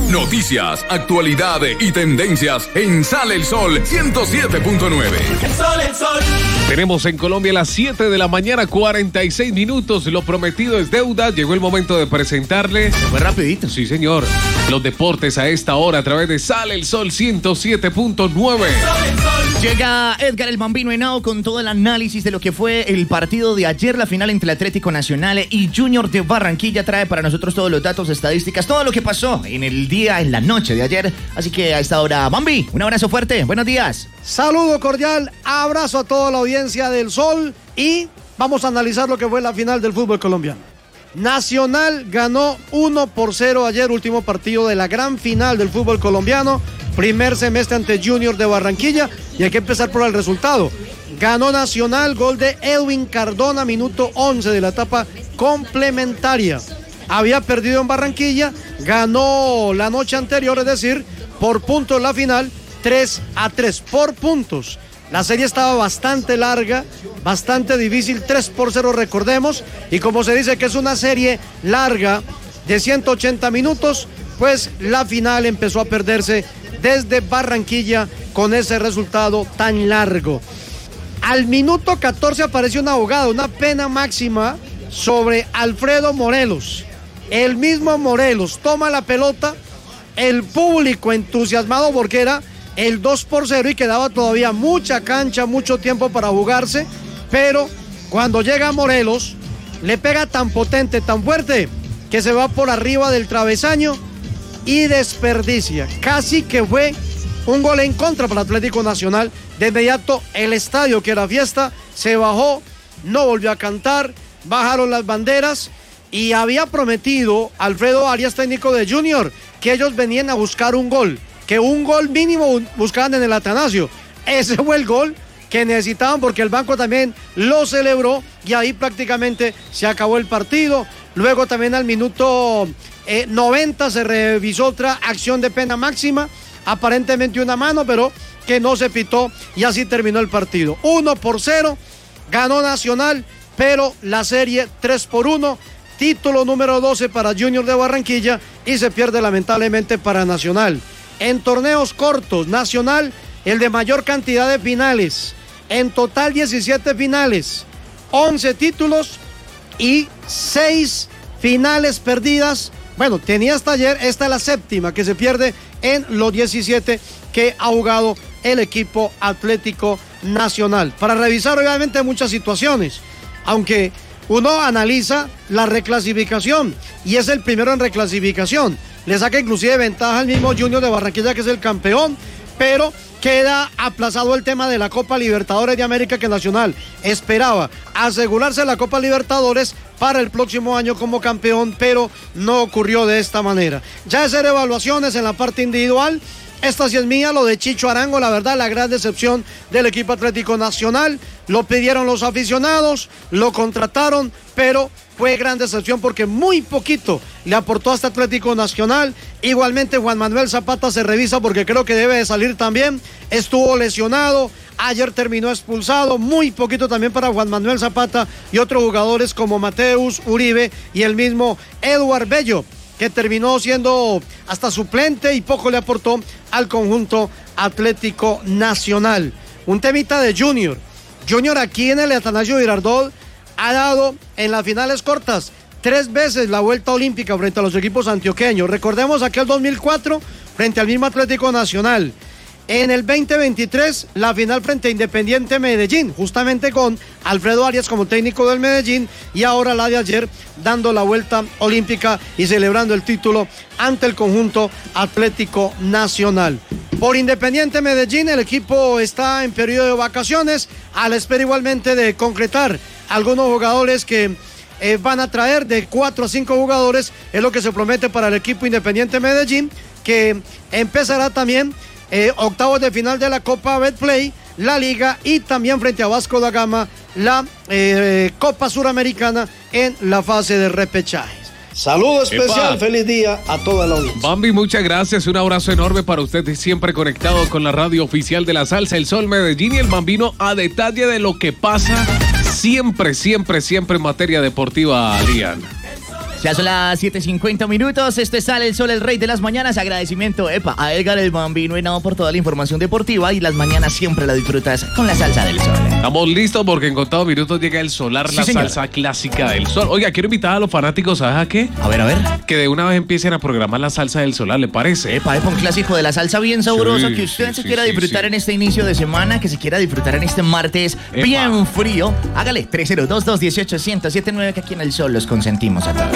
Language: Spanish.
Noticias, actualidad y tendencias en Sale el Sol 107.9. El sol. Tenemos en Colombia las 7 de la mañana, 46 minutos. Lo prometido es deuda. Llegó el momento de presentarles. Fue rapidito. Sí, señor. Los deportes a esta hora a través de Sale el Sol 107.9. Llega Edgar el Bambino Henao con todo el análisis de lo que fue el partido de ayer, la final entre el Atlético Nacional y Junior de Barranquilla. Trae para nosotros todos los datos, estadísticas, todo lo que pasó en el día, en la noche de ayer. Así que a esta hora, Bambi, un abrazo fuerte. Buenos días. Saludo cordial, abrazo a toda la audiencia del Sol y vamos a analizar lo que fue la final del fútbol colombiano. Nacional ganó 1-0 ayer, último partido de la gran final del fútbol colombiano, primer semestre ante Junior de Barranquilla, y hay que empezar por el resultado. Ganó Nacional, gol de Edwin Cardona, minuto 11 de la etapa complementaria. Había perdido en Barranquilla, ganó la noche anterior, es decir, por puntos la final, 3-3, por puntos. La serie estaba bastante larga, bastante difícil, 3-0 recordemos, y como se dice que es una serie larga de 180 minutos, pues la final empezó a perderse desde Barranquilla con ese resultado tan largo. Al minuto 14 apareció una abogada, una pena máxima sobre Alfredo Morelos. El mismo Morelos toma la pelota, el público entusiasmado porque era el 2-0 y quedaba todavía mucha cancha, mucho tiempo para jugarse, pero cuando llega Morelos, le pega tan potente, tan fuerte, que se va por arriba del travesaño y desperdicia. Casi que fue un gol en contra para Atlético Nacional. De inmediato el estadio, que era fiesta, se bajó, no volvió a cantar, bajaron las banderas y había prometido Alfredo Arias, técnico de Junior, que ellos venían a buscar un gol, que un gol mínimo buscaban en el Atanasio. Ese fue el gol que necesitaban porque el banco también lo celebró y ahí prácticamente se acabó el partido. Luego también al minuto 90 se revisó otra acción de pena máxima, aparentemente una mano, pero que no se pitó y así terminó el partido. 1-0, ganó Nacional, pero la serie 3-1, título número 12 para Junior de Barranquilla y se pierde lamentablemente para Nacional. En torneos cortos, Nacional, el de mayor cantidad de finales, en total 17 finales, 11 títulos y 6 finales perdidas. Bueno, tenía hasta ayer, esta es la séptima que se pierde en los 17 que ha jugado el equipo Atlético Nacional. Para revisar obviamente muchas situaciones, aunque uno analiza la reclasificación y es el primero en reclasificación. Le saca inclusive ventaja al mismo Junior de Barranquilla, que es el campeón, pero queda aplazado el tema de la Copa Libertadores de América, que Nacional esperaba asegurarse la Copa Libertadores para el próximo año como campeón, pero no ocurrió de esta manera. Ya hacer evaluaciones en la parte individual. Esta sí es mía, lo de Chicho Arango, la verdad, la gran decepción del equipo Atlético Nacional. Lo pidieron los aficionados, lo contrataron, pero fue gran decepción porque muy poquito le aportó a este Atlético Nacional. Igualmente Juan Manuel Zapata se revisa porque creo que debe de salir también. Estuvo lesionado, ayer terminó expulsado, muy poquito también para Juan Manuel Zapata y otros jugadores como Mateus Uribe y el mismo Eduard Bello, que terminó siendo hasta suplente y poco le aportó al conjunto Atlético Nacional. Un temita de Junior. Junior aquí en el Atanasio Girardot ha dado en las finales cortas 3 veces la vuelta olímpica frente a los equipos antioqueños. Recordemos aquel 2004 frente al mismo Atlético Nacional. En el 2023, la final frente a Independiente Medellín, justamente con Alfredo Arias como técnico del Medellín, y ahora la de ayer, dando la vuelta olímpica y celebrando el título ante el conjunto Atlético Nacional. Por Independiente Medellín, el equipo está en periodo de vacaciones, a la espera igualmente de concretar algunos jugadores que van a traer, de 4 a 5 jugadores, es lo que se promete para el equipo Independiente Medellín, que empezará también octavos de final de la Copa Betplay, la Liga y también frente a Vasco da Gama la Copa Suramericana en la fase de repechajes. Saludo especial, feliz día a toda la audiencia. Bambi, muchas gracias, un abrazo enorme para usted, siempre conectado con la radio oficial de la salsa, El Sol Medellín, y el Bambino a detalle de lo que pasa siempre en materia deportiva, Lian. Ya son las 7:50. Esto es Sale el Sol, el rey de las mañanas. Agradecimiento, a Edgar el Bambino Henao por toda la información deportiva. Y las mañanas siempre la disfrutas con la salsa del sol. Estamos listos porque en contados minutos llega el solar, la señor. salsa clásica del sol. Oiga, quiero invitar a los fanáticos, ¿sabes a qué? A ver. Que de una vez empiecen a programar la salsa del solar, ¿le parece? Un clásico de la salsa bien sabroso Sí, que usted sí, se sí, quiera sí, disfrutar sí. en este inicio de semana, que se quiera disfrutar en este martes Epa. bien frío. Hágale 302-218-1079, que aquí en el sol los consentimos a todos.